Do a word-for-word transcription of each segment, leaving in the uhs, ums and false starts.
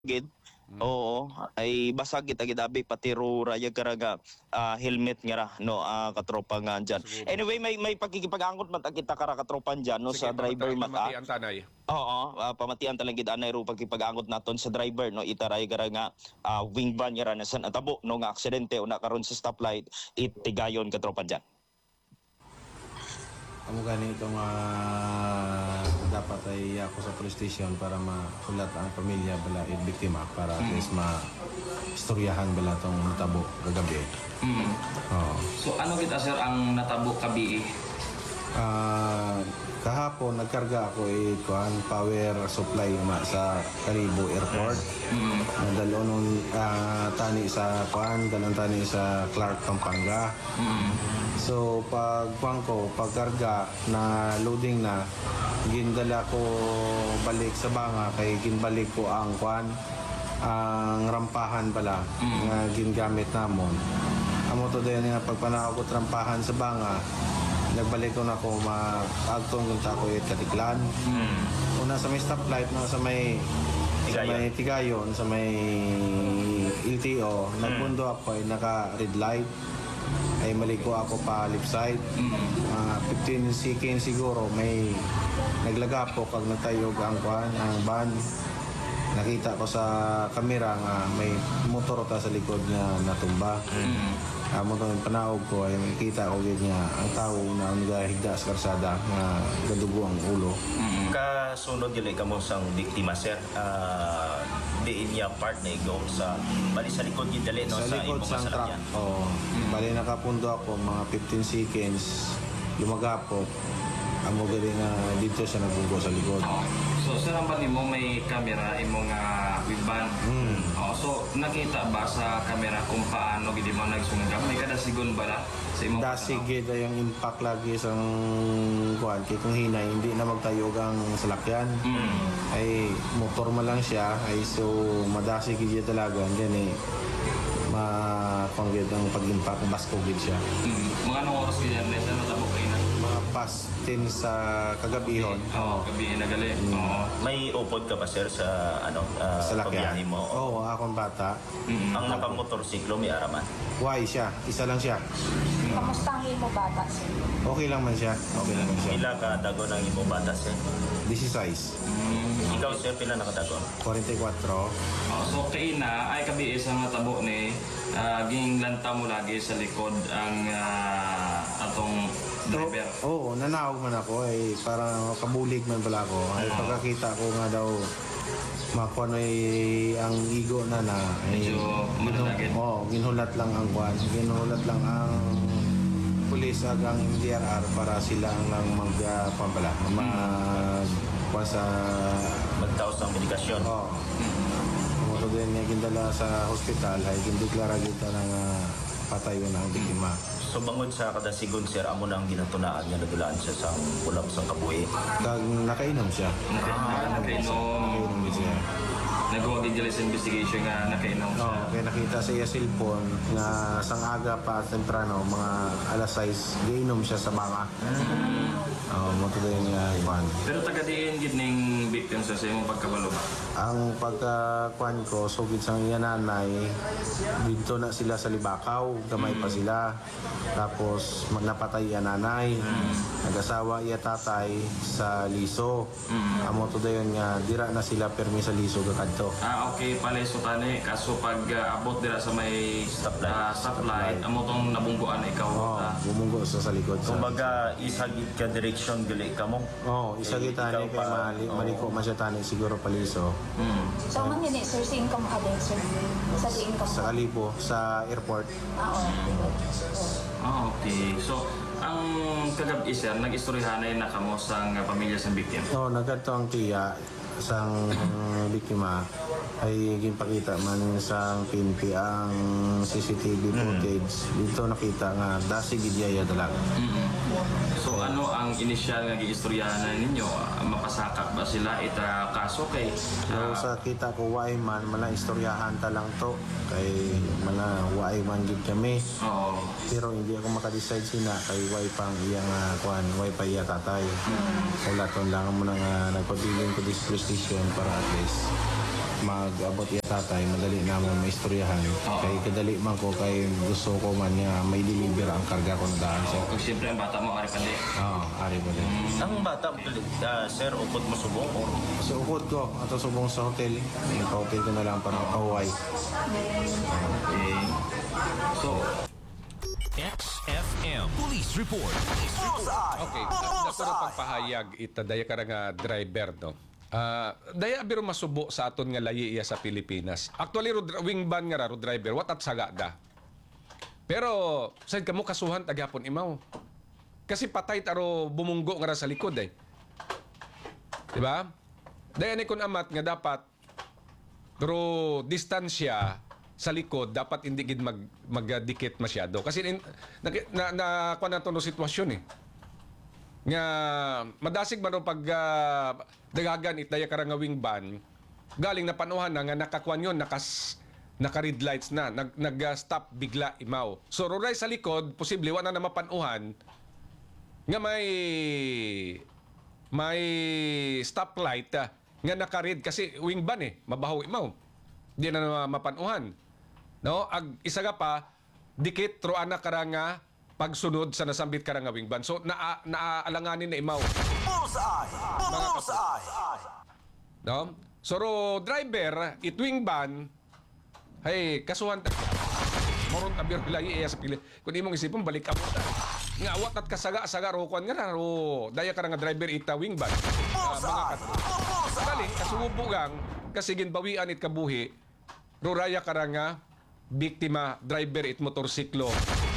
gid. Oo, ay basag kita gidabi pati ro raya karaga ah, helmet nga ra no ah, katropa nga dyan. Siguro. Anyway, may may pagkikipag-angkot man ta kita kara katropan dyan no sa Sige, driver pamati- mata. pamatian tanay. Oo, ah, pamatian talang gid anay ro pagkipag-angkot naton sa driver no itaray kara nga ah, wing van nga ra na sa natabo no nga aksidente una karon sa stoplight itigayon katropa dyan. Amo gani itong ah, dapat ay ako sa police station para makulat ang pamilya bala yung biktima para at least ma-istoryahan bala itong natabo kagabi. Mm. Oo. So ano kita sir ang natabo kabi? Ah, kahapon nagkarga ako eh kuan power supply na sa Karibo Airport. Mm. Nadalo nun ah, tani sa kuan, dalang tani sa Clark, Pampanga. Mm. So pag kuan ko, pagkarga na loading na, gindala ko balik sa banga kay ginbalik ko ang kuan ang rampahan pala Mm. nga gingamit namon. Amo to din nga pagpanaw ko rampahan sa banga, nagbalik ko na ko maagtong kung tako it katiklan. Mm. Una sa may stoplight na sa may sa Tigayon. may Tigayon, sa may L T O, nagpundo ako ay naka red light. Ay maliko ako pa left side. Mm. Mga fifteen seconds siguro may naglaga po kag nagtayog ang kuan ang van. Nakita ko sa kamera nga may motor ta sa likod nga natumba. Mm. Amo tong panaog ko ay makita ko gid nga ang tao na nagahigda sa karsada nga gadugo ang ulo. Mm. Kasunod dili ka mo sang biktima sir, ah diin niya part na go sa bali sa likod gid dali no Sa sa likod imong sa truck. masakyan. Oo. Bali nakapundo ako mga fifteen seconds lumagapot. Amo gali nga dito siya nagugo sa likod. Oh. So sir ang bali mo may camera imong uh, wingban. Mm. Oh, so nakita ba sa camera kung paano gid mo nagsungga? May kada sigon ba na sa imong Dasig gid yung impact lagi sa kuan kay kung hinay hindi na magtayog ang salakyan. Mm. Ay motor man lang siya ay so madasig gid talaga diyan eh ma kung gid ang pag-impact basko gid siya. Mm. Mga anong oras gid yan sa natabo kay na? Mga past ten sa kagabihon. Oh, gabi na gali. Oo. May upod ka ba sir sa ano ah, Sa lakyan. pagbiyahe mo? Oo, akong bata. Mm. Ang nakamotorsiklo may araman. Why siya? Isa lang siya. Kamusta ang imo bata sir? Okay lang man siya. Okay lang man siya. Pila ka dago ng imong bata sir? sixteen, Mm. Ikaw sir pila nakadago? forty-four. Oh, so kay na ay kabi isang natabo ni uh, ging lanta mo lagi sa likod ang ah, atong driver. Oo, oh, nanawag man ako ay parang kabulig man pala ako. Ay pagkakita ko nga daw makuanoy ang igo na na ay, Medyo mananagin. Oo, ginulat lang ang kwan. Ginulat lang ang pulis ag ang M D R R para sila ang lang mag uh, pambala, mag kwan sa Magtaos ng medikasyon. oh. Mo din nga gindala sa hospital ay gindeklara kita na nga patayon ang biktima. So bangod sa kada sigon sir amo na ang ginatunaan nga nadulaan siya sa ulap sang kabuhi. Kag nakainom siya. Ah, nakainom. Nakainom siya. Nagawa din dyan sa investigation nga nakainom siya. Oh, kaya nakita sa iya cellphone na sang aga pa temprano, mga alas sais, giinom siya sa banga. Oh, mo to din nga kwan. Pero taga diin gid ning victim sa sa imong pagkabalo ba? Ang pagka-kwan ko, sugid sang iya nanay, dito na sila sa Libakaw, gamay pa sila. Tapos mag- napatay iya nanay. Nag-asawa iya tatay sa Liso. Amo to dayon nga dira na sila permi sa Liso kakadto. Ah, okay, pala so tani kaso pag ah, abot dira sa may Stoplight. ah, stoplight, amo tong nabungguan ikaw. Oh, ah. bumunggo sa sa likod sa. Kumbaga isagid ka direksyon gali ka mo. Oh, isa Eh, kita ni ikaw kay pa, mali, oo. maliko man siya tani siguro paliso. Mm. So man yun eh, sir, sa income ka din sir? Sa di income Sa Kalibo, sa airport. Ah, oo. Ah, okay. So, ang kagabi sir, nag-istoryahanay na kamo sa nga pamilya sa victim. Oh, nagkadto ang tiya sang biktima ay ginpakita man sang P N P ang C C T V footage. Dito nakita nga dasig gid talaga. Mm. So, ano ang initial nga giistoryahanay ninyo? Ah, Mapasakak ba sila ita kaso kay So ah, sa kita ko why man mala istoryahan ta lang to kay mala why man gid kami. oo. Pero hindi ako makadecide sina kay why pang iya nga kuan why pa iya tatay. Wala ton lang mo na nga nagpabiling ko this precision para at least mag-abot iya tatay, madali naman maistoryahan. Kay kadali man ko, kay gusto ko man nga may deliver ang karga ko na daan, sir. Kung siyempre ang bata mo, ari pa di. Oo, ari pa din. Ang bata, uh, sir, upot mo subong or Sa ukod ko, ato subong sa hotel, nagpa-hotel ko na lang para pauway. Okay. So, X F M Police Report. Okay, dato na pagpahayag ita daya ka nga driver no. Ah, daya biro masubo sa aton nga layi iya sa Pilipinas. Actually ro wing ban nga ra ro driver what at saga da. Pero sad kamo kasuhan tagyapon imaw. Kasi patay taro bumunggo nga ra sa likod eh. Di ba? Daya ni kun amat nga dapat pero distansya sa likod dapat hindi gid mag magdikit masyado kasi in, na na, na kuan nato no sitwasyon eh nga madasig man ro pag uh, dagagan it daya karang wing ban galing na panuhan na nga nakakuan yon nakas naka red lights na nag, nag uh, stop bigla imaw so roray sa likod posible wa na na mapanuhan nga may may stoplight uh, nga naka red kasi wing ban eh mabaho imaw di na, na mapanuhan. No, ag isa ka pa dikit ro ana karanga pagsunod sa nasambit karanga wing ban. So naa naaalanganin na imaw. Bullseye. No? So ro driver it wing ban hey kasuhan ta. Moron ta bir lagi iya sa pili. Kun imong isipon balik ka ta. Nga wat at kasaga-saga ro kwan nga ro daya karanga driver ita wing ban. Uh, mga katro. Galing kasubugang kasi ginbawian it kabuhi ro raya karanga biktima driver it motorsiklo.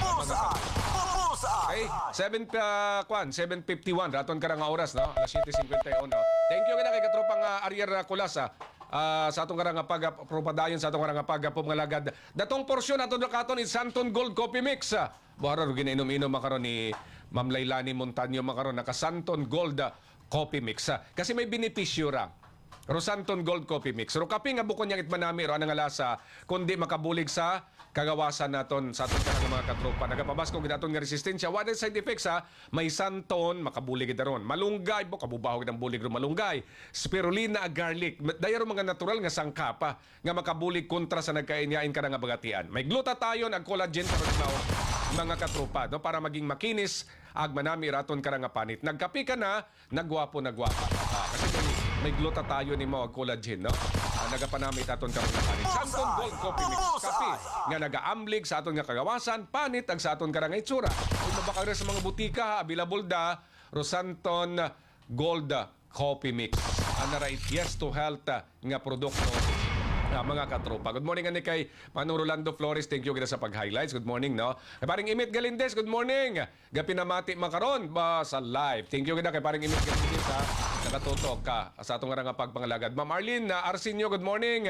Okay, seven uh, kwan, seven fifty-one raton ka nga oras no. Alas siyete cincuenta-uno. Thank you kada kay katropang uh, Arier Colasa. Uh, sa atong karang pag propadayon sa atong karang pag pumalagad. Datong porsyon aton katon is Santon Gold Coffee Mix. Buhara ro ginainom-inom makaron ni Ma'am Lailani Montaño makaron naka Santon Gold Coffee Mix. Kasi may benepisyo ra. Rosanton Gold Coffee Mix. Ro kape nga bukon yang itmanami ro anang lasa kundi makabulig sa kagawasan naton sa aton kanang mga katropa. Nagapabasko gid aton nga resistensya. What is side effects ha? May santon makabulig gid ron. Malunggay bo kabubaho gid ang bulig ro malunggay. Spirulina garlic. Daya ro mga natural nga sangkapa nga makabulig kontra sa nagkainyain ka nga bagatian. May glutathione ag collagen karon mga katropa no para maging makinis ag manami raton ka nga panit. Nagkapi ka na, nagwapo nagwapa. Ah, kasi may may glutathione ni mo ag collagen no. Uh, nagapanamit aton karon nga panit. Santon Gold Coffee Mix kape nga nagaamblig sa aton nga kagawasan, panit ag sa aton karang itsura. Kung mabakag sa mga butika, available da Rosanton Gold Coffee Mix. Ana ra it yes to health uh, nga produkto uh, mga katropa. Good morning ani kay Manong Rolando Flores. Thank you gid sa pag-highlights. Good morning no. Kay paring Imit Galindes, good morning. Gapinamati makaron ba sa live. Thank you gid kay paring Imit Galindes ha. Nakatutok ka sa atong nga pagpangalagad. Ma'am Arlene uh, Arsenio, good morning.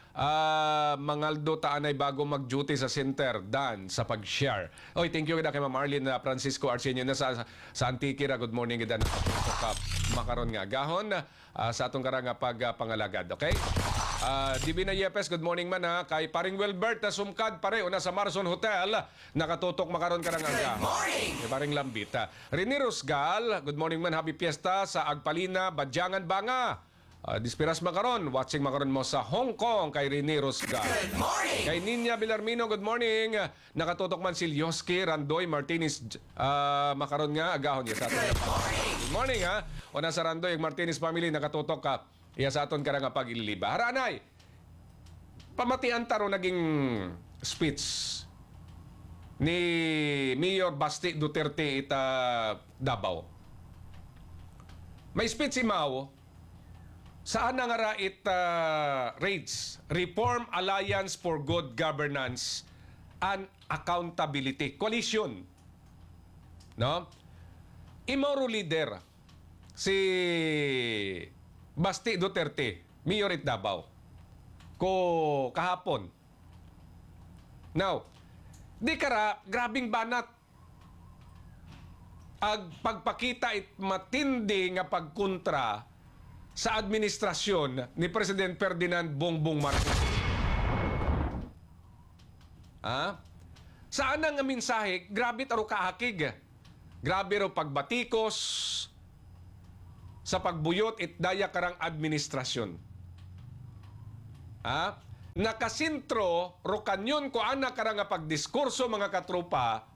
Uh, Mangaldo taanay bago mag-duty sa center dan sa pag-share. Oy, thank you gid kay Ma'am Arlene uh, Francisco Arsenio na sa sa Antiquira. Good morning gid na ka makaron nga gahon uh, sa atong karang pagpangalagad. Okay? Uh, Divina Yepes, good morning man ha. Kay paring Wilbert na sumkad pare una sa Marson Hotel. Nakatutok makaron ka nga gahon. Kay paring Lambita. Rene Rusgal, good morning man. Happy Fiesta sa Agpalina, Badyangan, Banga. Uh, Dispiras makaron, watching makaron mo sa Hong Kong kay Rene Rusgal. Kay Ninya Villarmino, good morning. Nakatutok man si Lyoski Randoy Martinez uh, makaron nga agahon niya sa aton. Good morning ha. Una sa Randoy Martinez family nakatutok ka. Iya sa aton karang pag-ililiba. Haranay. Pamatian taro naging speech ni Mayor Basti Duterte ita Davao. May speech si Mao saan nga ra it uh, rates Reform Alliance for Good Governance and Accountability Coalition. No? Imoro leader si Basti Duterte, Mayor it Davao. Ko kahapon. Now, di kara grabing banat ag pagpakita it matindi nga pagkontra sa administrasyon ni President Ferdinand Bongbong Marcos. Ha? Saan ang mensahe? Grabe taro kahakig. Grabe ro pagbatikos sa pagbuyot it daya karang administrasyon. ha, nakasintro ro kanyon ko ana kara nga pagdiskurso mga katropa.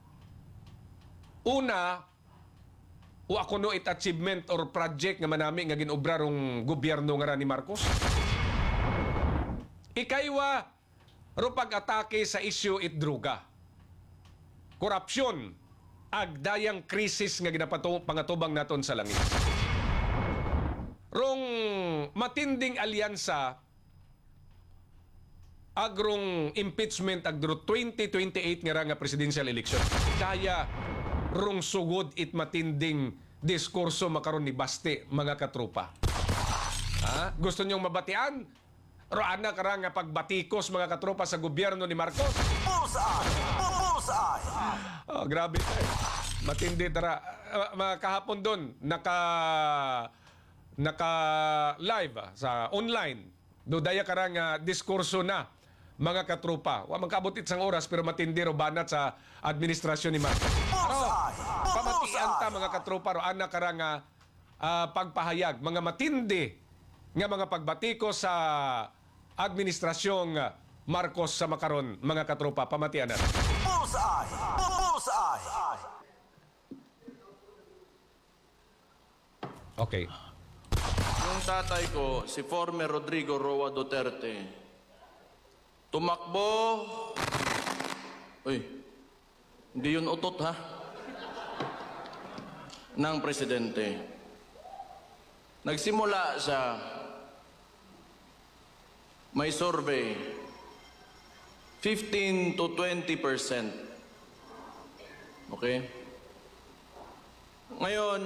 Una, wa kuno it achievement or project nga manami nga ginobra rong gobyerno nga ra ni Marcos. Ikaywa, ro pag-atake sa issue it druga. Korupsyon, agdayang krisis nga ginapato pangatubang naton sa langit. Rong matinding alyansa agrong impeachment agro twenty twenty-eight nga ra nga presidential election. Kaya rong sugod it matinding diskurso makaron ni Baste mga katropa. Ha? Gusto niyong mabatian? Roana ka nga pagbatikos mga katropa sa gobyerno ni Marcos. Bullseye! Bullseye! Oh, grabe. Matindi tara. Uh, mga kahapon doon, naka naka live ah, sa online. Dudaya ka nga diskurso na mga katropa. Wa man kaabot isang oras pero matindi ro banat sa administrasyon ni Marcos. Pero pamatian ta mga katropa ro ana ka nga uh, pagpahayag mga matindi nga mga pagbatiko sa administrasyong Marcos sa makaron mga katropa pamatian na. Bullseye! Bullseye! Okay. Yung tatay ko, si former Rodrigo Roa Duterte, tumakbo... Uy, hindi yun utot ha? Ng presidente. Nagsimula sa may survey, fifteen to twenty percent. Okay? Ngayon,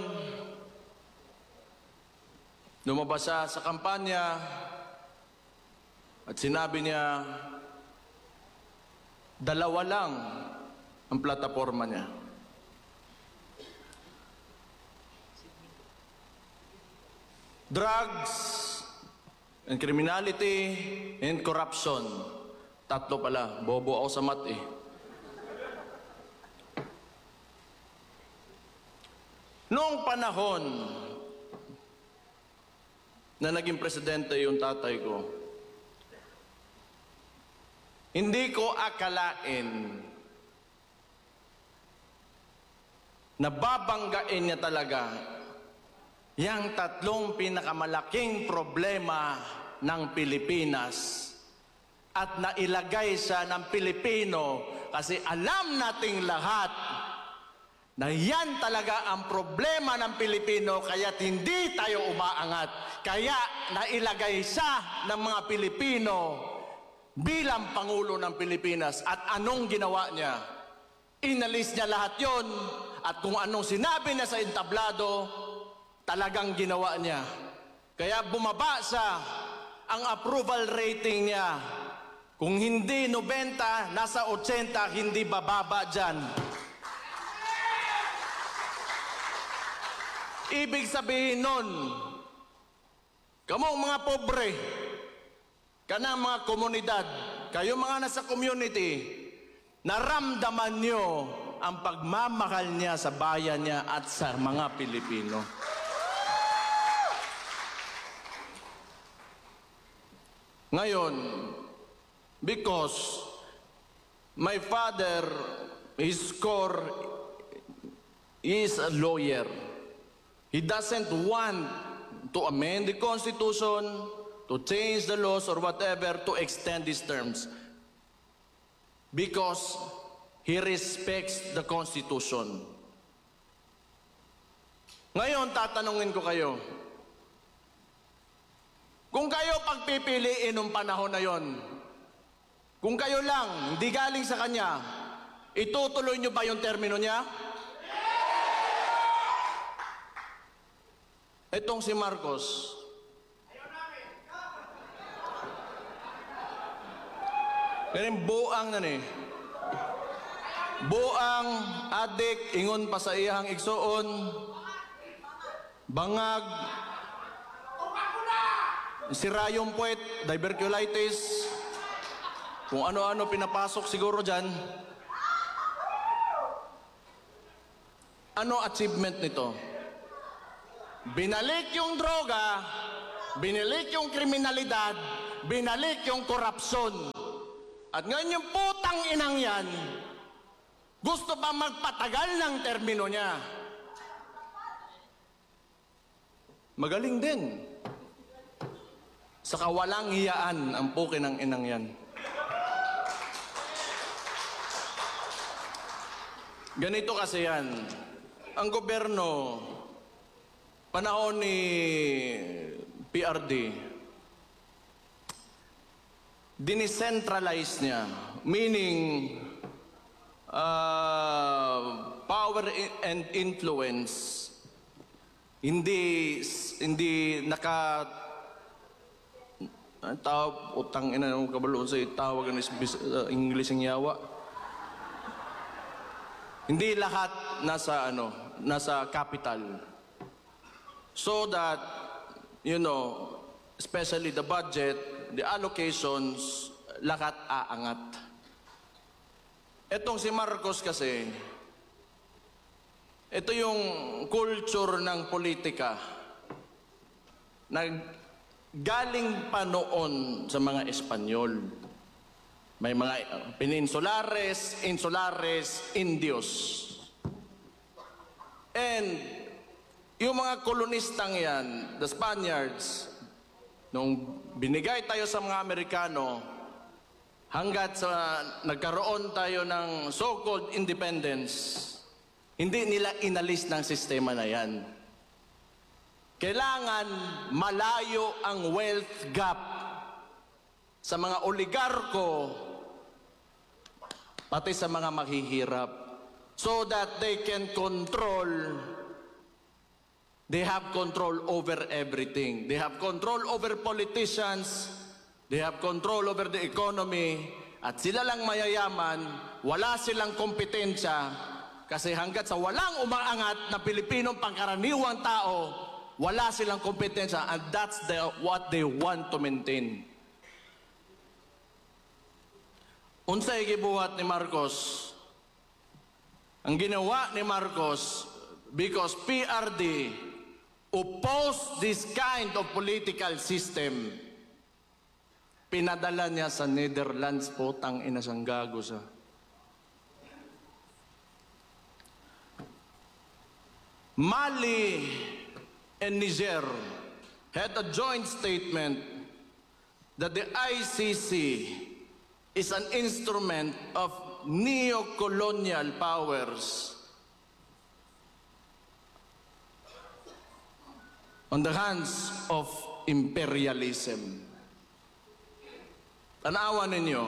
lumabas siya sa kampanya at sinabi niya, dalawa lang ang plataforma niya. Drugs and criminality and corruption. Tatlo pala. Bobo ako sa mat eh. Noong panahon na naging presidente yung tatay ko, hindi ko akalain na babanggain niya talaga yang tatlong pinakamalaking problema ng Pilipinas at nailagay siya ng Pilipino kasi alam nating lahat na yan talaga ang problema ng Pilipino kaya't hindi tayo umaangat. Kaya nailagay siya ng mga Pilipino bilang Pangulo ng Pilipinas. At anong ginawa niya? Inalis niya lahat yon at kung anong sinabi niya sa entablado, talagang ginawa niya. Kaya bumaba sa ang approval rating niya. Kung hindi ninety, nasa eighty, hindi bababa dyan. Ibig sabihin nun, kamong mga pobre, kanang mga komunidad, kayo mga nasa community, naramdaman nyo ang pagmamahal niya sa bayan niya at sa mga Pilipino. Ngayon, because my father, his core, is a lawyer. He doesn't want to amend the Constitution, to change the laws or whatever, to extend these terms. Because he respects the Constitution. Ngayon, tatanungin ko kayo, kung kayo pagpipiliin ng panahon na yon, kung kayo lang, hindi galing sa kanya, itutuloy nyo ba yung termino niya? Itong si Marcos, ganun buang na ni. Buang, adik, ingon pa sa iyang igsoon, bangag, sirayong puwet, diverculitis, kung ano-ano pinapasok siguro dyan. Ano achievement nito? Binalik yung droga, binalik yung kriminalidad, binalik yung korupsyon. At ngayon yung putang inang yan, gusto pa magpatagal ng termino niya. Magaling din. Sa kawalang hiyaan ang puki ng inang yan. Ganito kasi yan. Ang gobyerno, panahon ni P R D, dinicentralize niya. Meaning, uh, power and influence, hindi, hindi naka, ang tawag, utang ina ng kabaloon sa tawag ng uh, English ang yawa. Hindi lahat nasa ano, nasa capital. So that, you know, especially the budget, the allocations, lahat aangat. Etong si Marcos kasi, ito yung culture ng politika na galing pa noon sa mga Espanyol. May mga peninsulares, insulares, Indios. And yung mga kolonistang yan, the Spaniards, nung binigay tayo sa mga Amerikano, hanggat sa nagkaroon tayo ng so-called independence, hindi nila inalis ng sistema na yan. Kailangan malayo ang wealth gap sa mga oligarko, pati sa mga maghihirap, so that they can control, they have control over everything. They have control over politicians, they have control over the economy, at sila lang mayayaman, wala silang kompetensya, kasi hanggat sa walang umaangat na Pilipinong pangkaraniwang tao, wala silang kompetensya, and that's the, what they want to maintain. Unsay gibuhat ni Marcos? Ang ginawa ni Marcos, because P R D opposed this kind of political system, pinadala niya sa Netherlands, potang ina siyang gago sa. Mali and Niger had a joint statement that the I C C is an instrument of neo-colonial powers on the hands of imperialism. Tanawan ninyo,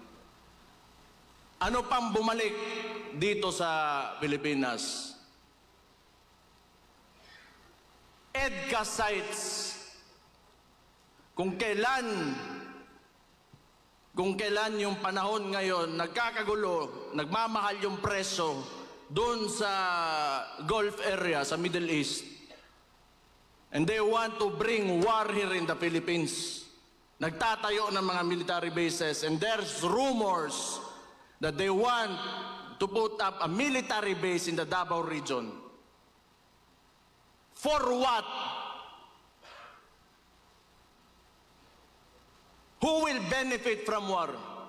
ano pang bumalik dito sa Pilipinas? EDCA sites. Kung kailan Kung kailan yung panahon ngayon, nagkakagulo, nagmamahal yung preso doon sa Gulf area, sa Middle East. And they want to bring war here in the Philippines. Nagtatayo ng mga military bases, and there's rumors that they want to put up a military base in the Davao region. For what? Who will benefit from war?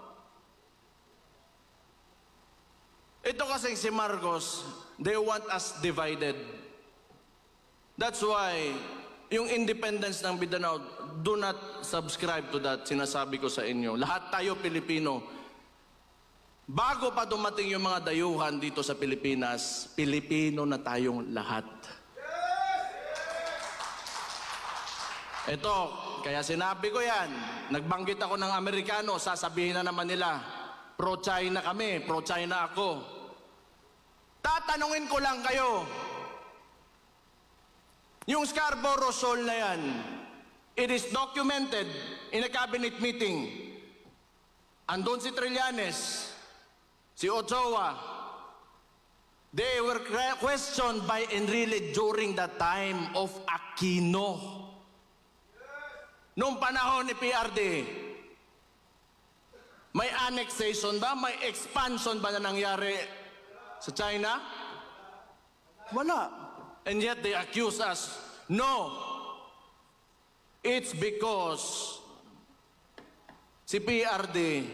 Ito kasing si Marcos, they want us divided. That's why, yung independence ng Mindanao, do not subscribe to that. Sinasabi ko sa inyo. Lahat tayo Pilipino. Bago pa dumating yung mga dayuhan dito sa Pilipinas, Pilipino na tayong lahat. Ito, kaya sinabi ko yan, nagbanggit ako ng Amerikano, sasabihin na naman nila, pro-China kami, pro-China ako. Tatanungin ko lang kayo, yung Scarborough Shoal na yan, it is documented in a cabinet meeting. Andun si Trillanes, si Ochoa, they were questioned by Enrile during the time of Aquino. Noong panahon ni P R D, may annexation ba? May expansion ba na nangyari sa China? Wala. And yet they accuse us. No. It's because si P R D